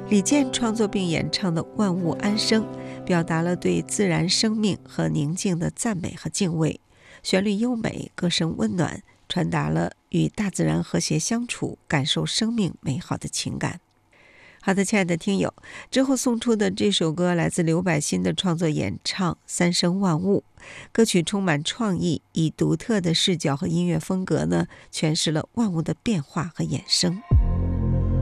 李健创作并演唱的《万物安生》，表达了对自然生命和宁静的赞美和敬畏，旋律优美，歌声温暖，传达了与大自然和谐相处，感受生命美好的情感。好的，亲爱的听友，之后送出的这首歌来自刘柏辛的创作演唱《三生万物》，歌曲充满创意，以独特的视角和音乐风格呢，诠释了万物的变化和衍生。